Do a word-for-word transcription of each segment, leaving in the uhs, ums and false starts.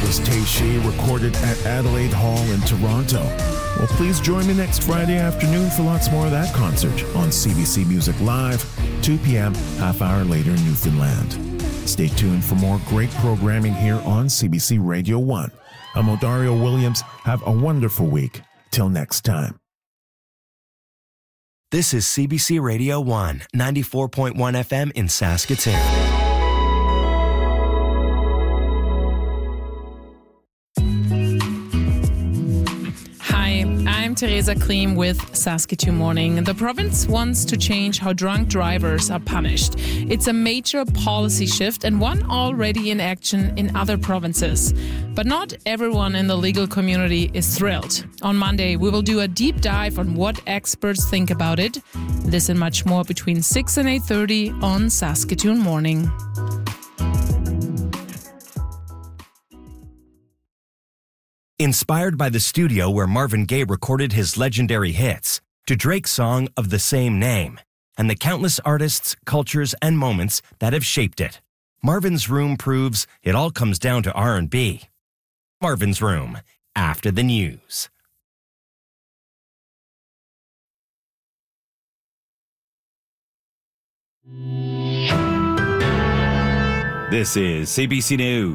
was Tay Shea, recorded at Adelaide Hall in Toronto. Well, please join me next Friday afternoon for lots more of that concert on C B C Music Live, two p.m., half hour later in Newfoundland. Stay tuned for more great programming here on C B C Radio one. I'm Odario Williams. Have a wonderful week. Till next time. This is C B C Radio one, ninety-four point one F M in Saskatoon. I'm Teresa Klim with Saskatoon Morning. The province wants to change how drunk drivers are punished. It's a major policy shift and one already in action in other provinces. But not everyone in the legal community is thrilled. On Monday, we will do a deep dive on what experts think about it. This and much more between six and eight thirty on Saskatoon Morning. Inspired by the studio where Marvin Gaye recorded his legendary hits, to Drake's song of the same name, and the countless artists, cultures, and moments that have shaped it, Marvin's Room proves it all comes down to R and B. Marvin's Room, after the news. This is C B C News.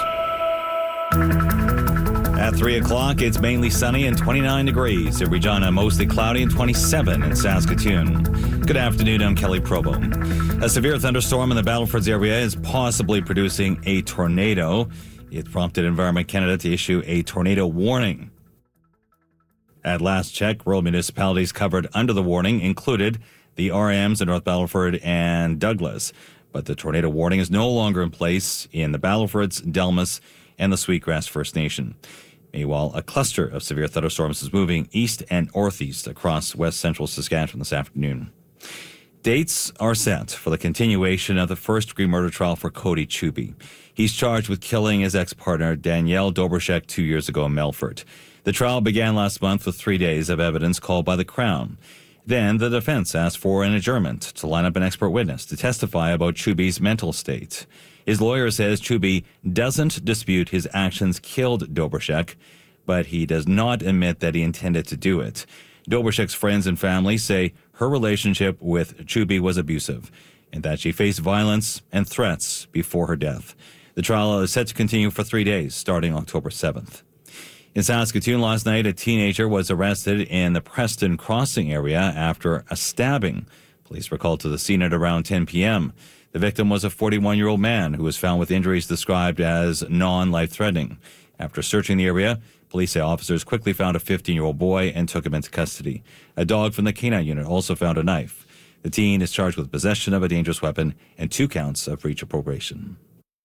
At three o'clock, it's mainly sunny and twenty-nine degrees. In Regina, mostly cloudy and twenty-seven in Saskatoon. Good afternoon, I'm Kelly Provo. A severe thunderstorm in the Battlefords area is possibly producing a tornado. It prompted Environment Canada to issue a tornado warning. At last check, rural municipalities covered under the warning included the R I Ms in North Battleford and Douglas. But the tornado warning is no longer in place in the Battlefords, Delmas, and the Sweetgrass First Nation. Meanwhile, a cluster of severe thunderstorms is moving east and northeast across west central Saskatchewan this afternoon. Dates are set for the continuation of the first-degree murder trial for Cody Chubby. He's charged with killing his ex-partner Danielle Dobrashek two years ago in Melfort. The trial began last month with three days of evidence called by the Crown. Then the defense asked for an adjournment to line up an expert witness to testify about Chubby's mental state. His lawyer says Chubby doesn't dispute his actions killed Dobrashek, but he does not admit that he intended to do it. Dobrashek's friends and family say her relationship with Chubby was abusive and that she faced violence and threats before her death. The trial is set to continue for three days, starting October seventh. In Saskatoon last night, a teenager was arrested in the Preston Crossing area after a stabbing. Police were called to the scene at around ten p.m. The victim was a forty-one-year-old man who was found with injuries described as non-life-threatening. After searching the area, police say officers quickly found a fifteen-year-old boy and took him into custody. A dog from the canine unit also found a knife. The teen is charged with possession of a dangerous weapon and two counts of breach of probation.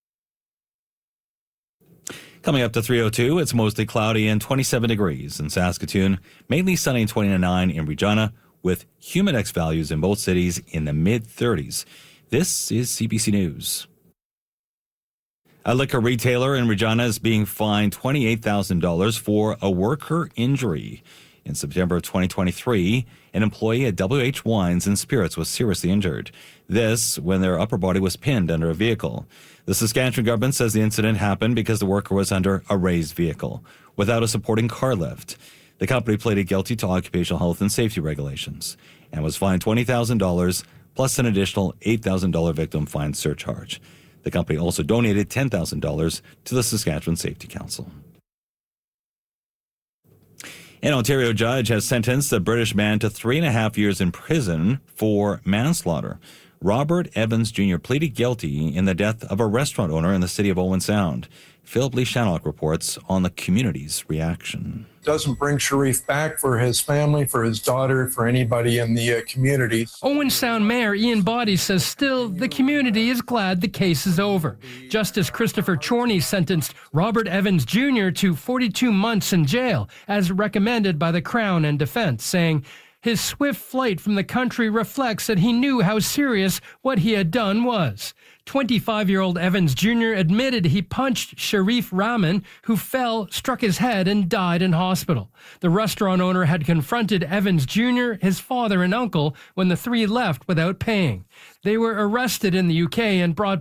Coming up to three oh two, it's mostly cloudy and twenty-seven degrees in Saskatoon, mainly sunny and twenty-nine in Regina, with humidex values in both cities in the mid-thirties. This is C B C News. A liquor retailer in Regina is being fined twenty-eight thousand dollars for a worker injury. In September of twenty twenty-three, an employee at W H Wines and Spirits was seriously injured. This when their upper body was pinned under a vehicle. The Saskatchewan government says the incident happened because the worker was under a raised vehicle without a supporting car lift. The company pleaded guilty to occupational health and safety regulations and was fined twenty thousand dollars plus an additional eight thousand dollars victim fine surcharge. The company also donated ten thousand dollars to the Saskatchewan Safety Council. An Ontario judge has sentenced a British man to three and a half years in prison for manslaughter. Robert Evans Junior pleaded guilty in the death of a restaurant owner in the city of Owen Sound. Philip Lee Shannock reports on the community's reaction. Doesn't bring Sharif back for his family, for his daughter, for anybody in the uh, community. Owen Sound Mayor Ian Boddy says still the community is glad the case is over. Justice Christopher Chorney sentenced Robert Evans Junior to forty-two months in jail, as recommended by the Crown and defense, saying his swift flight from the country reflects that he knew how serious what he had done was. twenty-five-year-old Evans Junior admitted he punched Sharif Rahman, who fell, struck his head, and died in hospital. The restaurant owner had confronted Evans Junior, his father, and uncle when the three left without paying. They were arrested in the U K and brought